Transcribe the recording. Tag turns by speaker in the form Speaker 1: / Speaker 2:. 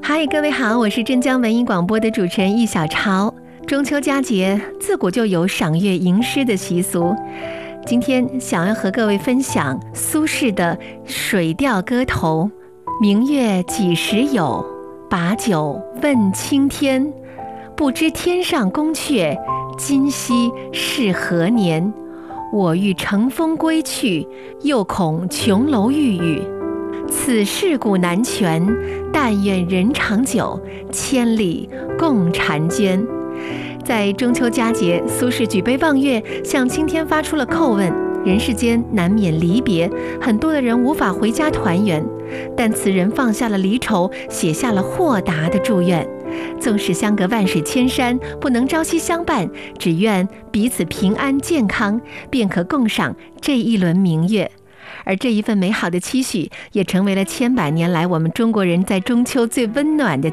Speaker 1: 嗨，各位好，我是镇江文艺广播的主持人易小超。中秋佳节自古就有赏月吟诗的习俗，今天想要和各位分享苏轼的《水调歌头》。明月几时有？把酒问青天。不知天上宫阙，今夕是何年？我欲乘风归去，又恐琼楼玉宇。此事古难全，但愿人长久，千里共婵娟。在中秋佳节，苏轼举杯望月，向青天发出了叩问。人世间难免离别，很多的人无法回家团圆，但此人放下了离愁，写下了豁达的祝愿。纵使相隔万水千山，不能朝夕相伴，只愿彼此平安健康，便可共赏这一轮明月。而这一份美好的期许，也成为了千百年来我们中国人在中秋最温暖的